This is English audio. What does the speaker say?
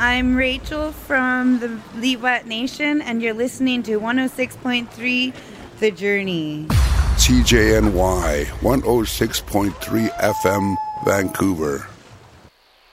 I'm Rachel from the Liwat Nation, and you're listening to 106.3 The Journey. CJNY 106.3 FM, Vancouver.